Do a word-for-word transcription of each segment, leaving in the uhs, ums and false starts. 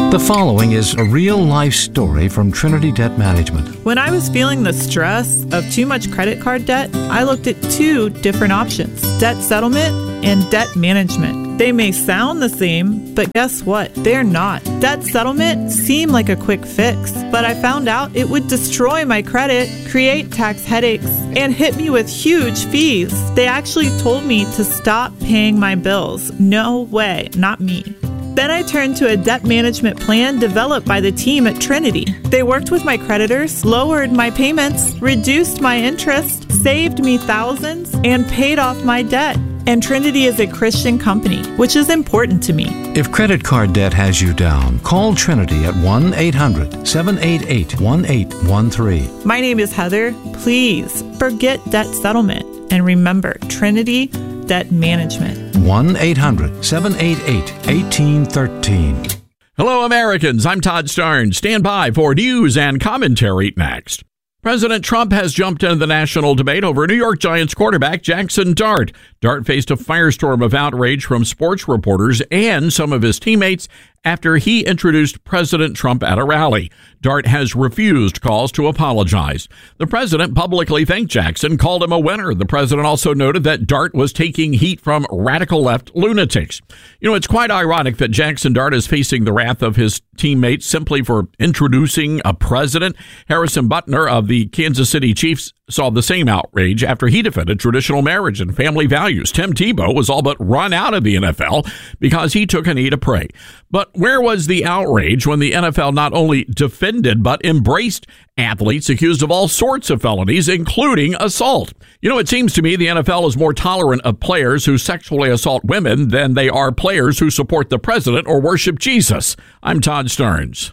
The following is a real-life story from Trinity Debt Management. When I was feeling the stress of too much credit card debt, I looked at two different options: debt settlement and debt management. They may sound the same, but guess what? They're not. Debt settlement seemed like a quick fix, but I found out it would destroy my credit, create tax headaches, and hit me with huge fees. They actually told me to stop paying my bills. No way, not me. Then I turned to a debt management plan developed by the team at Trinity. They worked with my creditors, lowered my payments, reduced my interest, saved me thousands, and paid off my debt. And Trinity is a Christian company, which is important to me. If credit card debt has you down, call Trinity at one eight hundred seven eight eight one eight one three. My name is Heather. Please forget debt settlement and remember Trinity Debt Management. one eight hundred seven eight eight one eight one three. Hello, Americans. I'm Todd Starnes. Stand by for news and commentary next. President Trump has jumped into the national debate over New York Giants quarterback Jackson Dart. Dart faced a firestorm of outrage from sports reporters and some of his teammates after he introduced President Trump at a rally. Dart has refused calls to apologize. The president publicly thanked Jackson, called him a winner. The president also noted that Dart was taking heat from radical left lunatics. You know, it's quite ironic that Jackson Dart is facing the wrath of his teammates simply for introducing a president. Harrison Butker of the Kansas City Chiefs saw the same outrage after he defended traditional marriage and family values. Tim Tebow was all but run out of the N F L because he took a knee to pray. But where was the outrage when the N F L not only defended but embraced athletes accused of all sorts of felonies, including assault? You know, it seems to me the N F L is more tolerant of players who sexually assault women than they are players who support the president or worship Jesus. I'm Todd Starnes.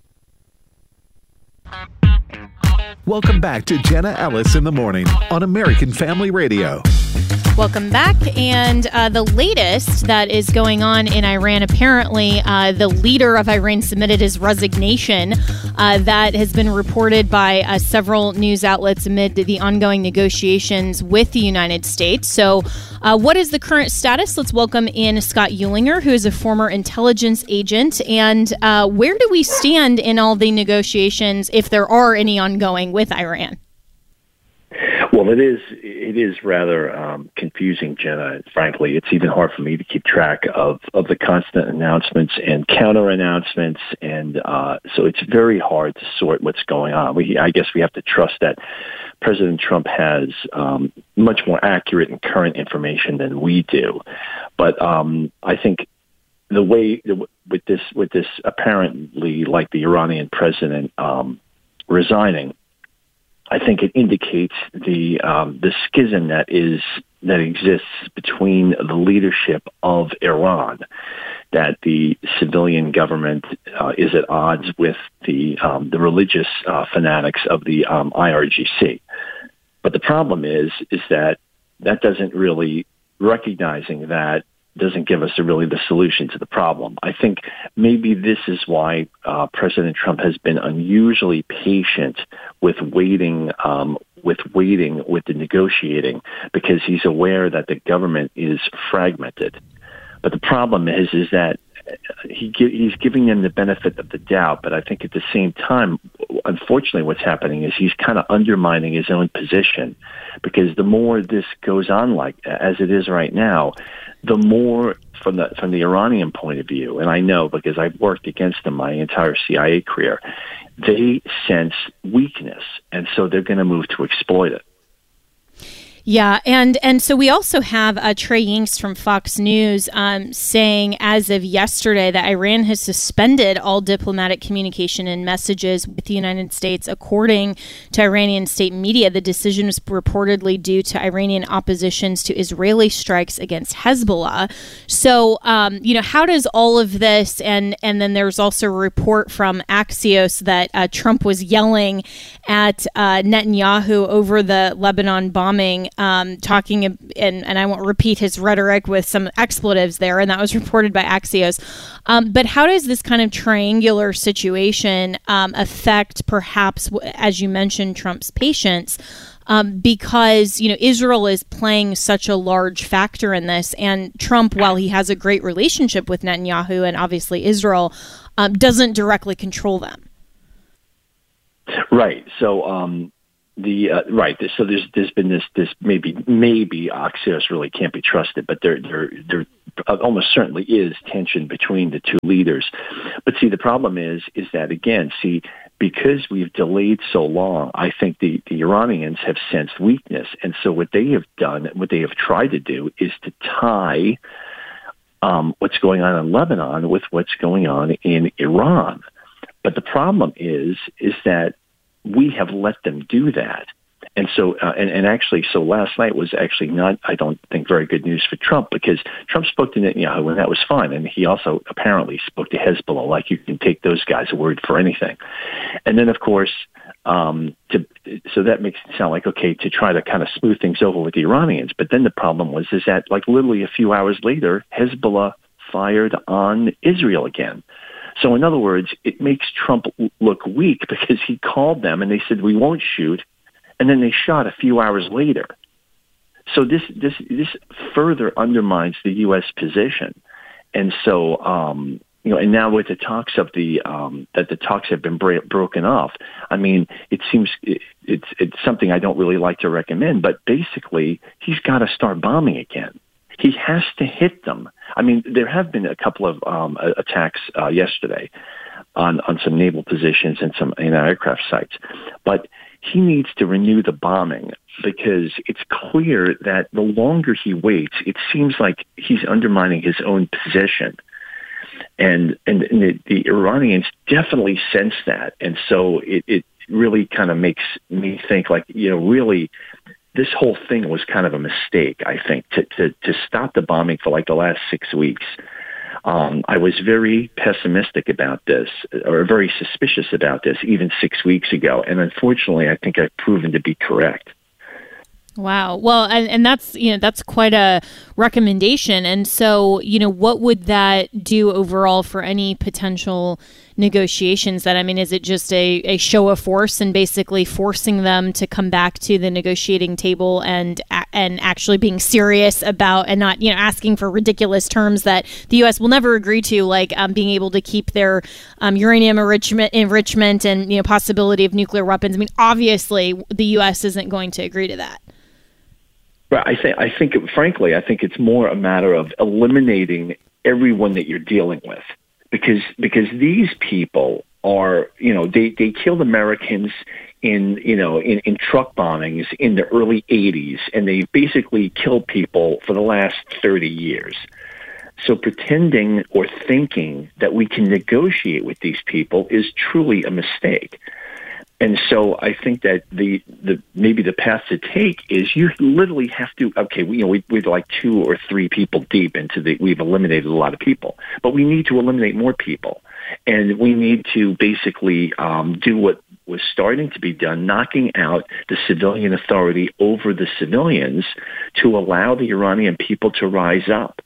Welcome back to Jenna Ellis in the Morning on American Family Radio. Welcome back. And uh, the latest that is going on in Iran, apparently uh, the leader of Iran submitted his resignation. Uh, that has been reported by uh, several news outlets amid the ongoing negotiations with the United States. So uh, what is the current status? Let's welcome in Scott Uhlinger, who is a former intelligence agent. And uh, where do we stand in all the negotiations, if there are any ongoing, with Iran? Well, it is it is rather um, confusing, Jenna. Frankly, it's even hard for me to keep track of, of the constant announcements and counter announcements, and uh, so it's very hard to sort what's going on. We, I guess, we have to trust that President Trump has um, much more accurate and current information than we do. But um, I think the way with this with this apparently, like the Iranian president um, resigning, I think it indicates the um, the schism that is that exists between the leadership of Iran, that the civilian government uh, is at odds with the um, the religious uh, fanatics of the um, I R G C. But the problem is is that that doesn't really recognizing that doesn't give us a really the solution to the problem. I think maybe this is why uh, President Trump has been unusually patient with waiting, um, with waiting with the negotiating, because he's aware that the government is fragmented. But the problem is, is that he he's giving them the benefit of the doubt. But I think at the same time, unfortunately, what's happening is he's kind of undermining his own position, because the more this goes on like as it is right now, the more from the from the Iranian point of view, and I know because I've worked against them my entire C I A career, they sense weakness, and so they're going to move to exploit it. Yeah, and and so we also have uh, Trey Yingst from Fox News um, saying as of yesterday that Iran has suspended all diplomatic communication and messages with the United States. According to Iranian state media, the decision was reportedly due to Iranian oppositions to Israeli strikes against Hezbollah. So, um, you know, how does all of this, and, and then there's also a report from Axios that uh, Trump was yelling at uh, Netanyahu over the Lebanon bombing, Um, talking, and, and I won't repeat his rhetoric with some expletives there, and that was reported by Axios. Um, but how does this kind of triangular situation um, affect, perhaps, as you mentioned, Trump's patience um, because, you know, Israel is playing such a large factor in this. And Trump, while he has a great relationship with Netanyahu and obviously Israel, um, doesn't directly control them. Right. So, um, the uh, right. So there's there's been this this maybe maybe Axios really can't be trusted, but there there there almost certainly is tension between the two leaders. But see, the problem is is that again, see, because we've delayed so long, I think the the Iranians have sensed weakness, and so what they have done, what they have tried to do, is to tie um, what's going on in Lebanon with what's going on in Iran. But the problem is is that we have let them do that. And so, uh, and, and actually, so last night was actually not, I don't think, very good news for Trump, because Trump spoke to Netanyahu, and that was fine. And he also apparently spoke to Hezbollah, like you can take those guys' word for anything. And then, of course, um, to, so that makes it sound like, okay, to try to kind of smooth things over with the Iranians. But then the problem was, is that like literally a few hours later, Hezbollah fired on Israel again. So in other words, it makes Trump look weak because he called them and they said, we won't shoot. And then they shot a few hours later. So this this this further undermines the U S position. And so, um, you know, and now with the talks of the um, that the talks have been bra- broken off, I mean, it seems it, it's it's something I don't really like to recommend. But basically, he's got to start bombing again. He has to hit them. I mean, there have been a couple of um, attacks uh, yesterday on, on some naval positions and some you know, aircraft sites. But he needs to renew the bombing, because it's clear that the longer he waits, it seems like he's undermining his own position. And, and, and the, the Iranians definitely sense that. And so it, it really kind of makes me think like, you know, really, this whole thing was kind of a mistake, I think, to, to, to stop the bombing for like the last six weeks. Um, I was very pessimistic about this, or very suspicious about this, even six weeks ago. And unfortunately, I think I've proven to be correct. Wow. Well, and, and that's, you know, that's quite a recommendation. And so, you know, what would that do overall for any potential negotiations? That, I mean, is it just a, a show of force and basically forcing them to come back to the negotiating table and and actually being serious about, and not, you know, asking for ridiculous terms that the U S will never agree to, like um, being able to keep their um, uranium enrichment, enrichment and, you know, possibility of nuclear weapons? I mean, obviously, the U S isn't going to agree to that. Right. I think, I think, frankly, I think it's more a matter of eliminating everyone that you're dealing with, because because these people are, you know, they, they killed Americans in, you know, in, in truck bombings in the early eighties, and they basically killed people for the last thirty years. So pretending or thinking that we can negotiate with these people is truly a mistake. And so I think that the, the maybe the path to take is you literally have to, okay, we, you know, we, we're like two or three people deep into the, we've eliminated a lot of people, but we need to eliminate more people. And we need to basically um, do what was starting to be done, knocking out the civilian authority over the civilians to allow the Iranian people to rise up.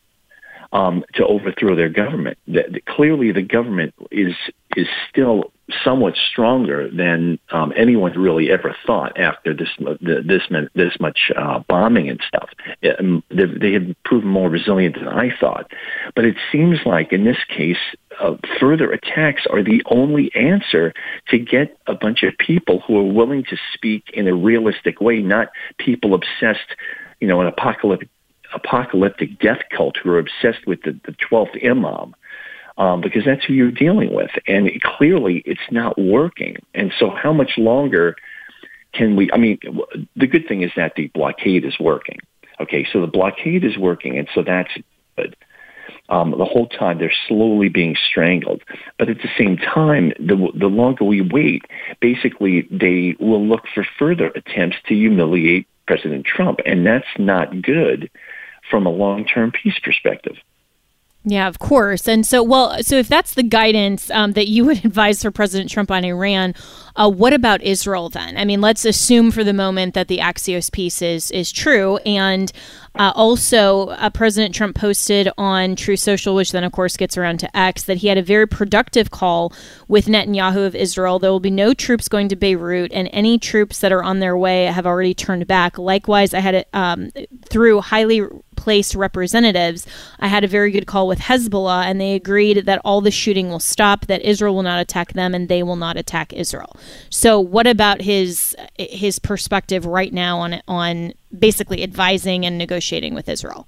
Um, to overthrow their government. That, that clearly, the government is is still somewhat stronger than um, anyone really ever thought after this this this much uh, bombing and stuff. It, they, they have proven more resilient than I thought. But it seems like in this case, uh, further attacks are the only answer to get a bunch of people who are willing to speak in a realistic way, not people obsessed, you know, an apocalyptic. apocalyptic death cult who are obsessed with the, the twelfth Imam, um, because that's who you're dealing with. And it, clearly it's not working. And so how much longer can we, I mean, the good thing is that the blockade is working. Okay, so the blockade is working, and so that's good. Um, the whole time they're slowly being strangled. But at the same time, the, the longer we wait, basically they will look for further attempts to humiliate President Trump, and that's not good from a long-term peace perspective. Yeah, of course. And so, well, so if that's the guidance um, that you would advise for President Trump on Iran, Uh, what about Israel then? I mean, let's assume for the moment that the Axios piece is, is true. And uh, also, uh, President Trump posted on Truth Social, which then, of course, gets around to X, that he had a very productive call with Netanyahu of Israel. There will be no troops going to Beirut, and any troops that are on their way have already turned back. Likewise, I had it um, through highly placed representatives. I had a very good call with Hezbollah, and they agreed that all the shooting will stop, that Israel will not attack them, and they will not attack Israel. So what about his his perspective right now on on basically advising and negotiating with Israel?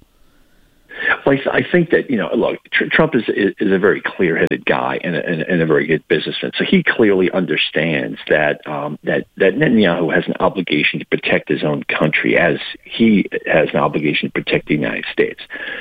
Well, I think that, you know, look, Trump is is a very clear-headed guy and a, and a very good businessman. So he clearly understands that um, that that Netanyahu has an obligation to protect his own country, as he has an obligation to protect the United States.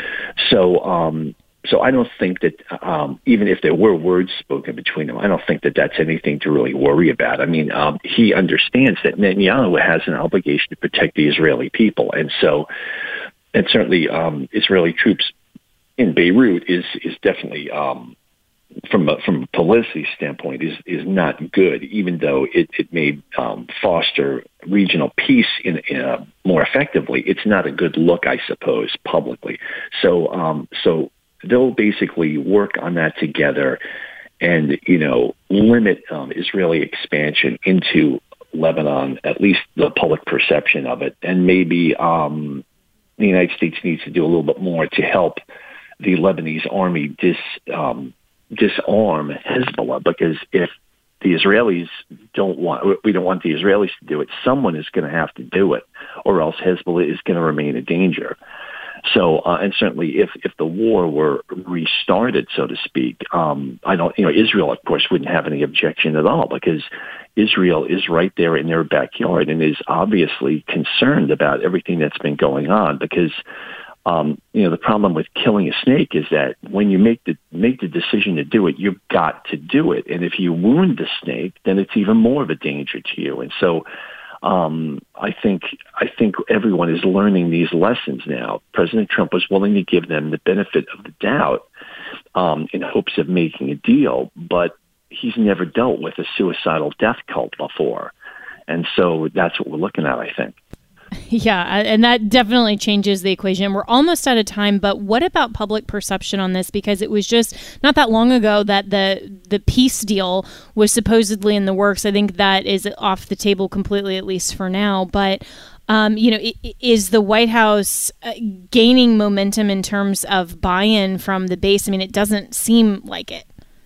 So, um, so I don't think that um, even if there were words spoken between them, I don't think that that's anything to really worry about. I mean, um, he understands that Netanyahu has an obligation to protect the Israeli people, and so. And certainly, um, Israeli troops in Beirut is is definitely, um, from a, from a publicity standpoint, is is not good. Even though it it may um, foster regional peace in, in a, more effectively, it's not a good look, I suppose, publicly. So um, so they'll basically work on that together, and you know, limit um, Israeli expansion into Lebanon, at least the public perception of it, and maybe. Um, The United States needs to do a little bit more to help the Lebanese army dis, um, disarm Hezbollah, because if the Israelis don't want, we don't want the Israelis to do it, someone is going to have to do it, or else Hezbollah is going to remain a danger. So, uh, and certainly if, if the war were restarted, so to speak, um, I don't, you know, Israel, of course, wouldn't have any objection at all, because Israel is right there in their backyard and is obviously concerned about everything that's been going on, because, um, you know, the problem with killing a snake is that when you make the, make the decision to do it, you've got to do it. And if you wound the snake, then it's even more of a danger to you. And so, Um, I think I think everyone is learning these lessons now. President Trump was willing to give them the benefit of the doubt um, in hopes of making a deal, but he's never dealt with a suicidal death cult before. And so that's what we're looking at, I think. Yeah, and that definitely changes the equation. We're almost out of time, but what about public perception on this? Because it was just not that long ago that the the peace deal was supposedly in the works. I think that is off the table completely, at least for now. But, um, you know, is the White House gaining momentum in terms of buy-in from the base? I mean, it doesn't seem like it.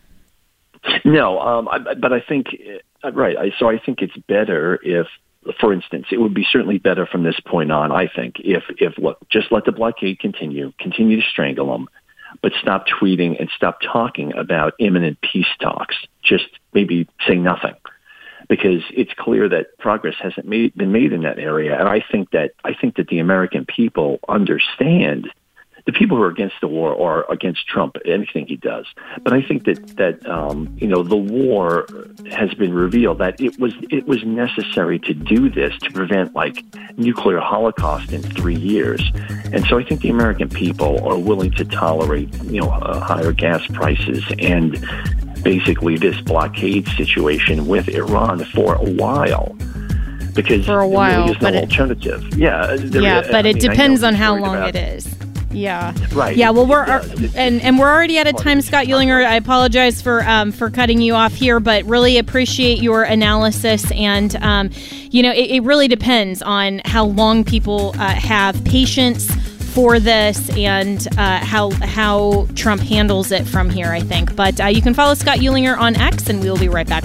No, um, I, but I think, right, I, so I think it's better if, for instance, it would be certainly better from this point on, I think, if, if look, just let the blockade continue, continue to strangle them, but stop tweeting and stop talking about imminent peace talks. Just maybe say nothing, because it's clear that progress hasn't made, been made in that area. And I think that I think that the American people understand. The people who are against the war are against Trump, anything he does. But I think that that um, you know, the war has been revealed that it was it was necessary to do this to prevent like nuclear holocaust in three years. And so I think the American people are willing to tolerate, you know, uh, higher gas prices and basically this blockade situation with Iran for a while. Because for a while, there really is no but it, alternative. Yeah, there, yeah, but I it mean, depends on how long about, it is. Yeah. Right. Yeah. Well, we're uh, and and we're already out of time, Scott Uhlinger. I apologize for um, for cutting you off here, but really appreciate your analysis. And um, you know, it, it really depends on how long people uh, have patience for this and uh, how how Trump handles it from here, I think. But uh, you can follow Scott Uhlinger on X, and we'll be right back.